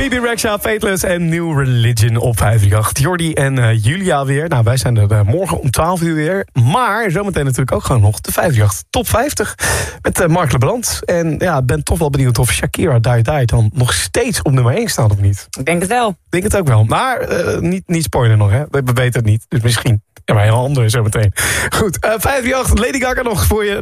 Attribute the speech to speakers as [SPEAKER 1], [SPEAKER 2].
[SPEAKER 1] Bibi Rexha, Fateless en New Religion op 538. Jordi en Julia weer. Nou, wij zijn er morgen om 12 uur weer. Maar zometeen natuurlijk ook gewoon nog de 538 Top 50 met Mark Lebrand. En ja, ben toch wel benieuwd of Shakira Die Die dan nog steeds op nummer 1 staat of niet.
[SPEAKER 2] Ik denk het wel.
[SPEAKER 1] Ik denk het ook wel. Maar niet spoilen nog, hè. We weten het niet. Dus misschien. Ja, maar een heel andere zometeen. Goed, 538 Lady Gaga nog voor je.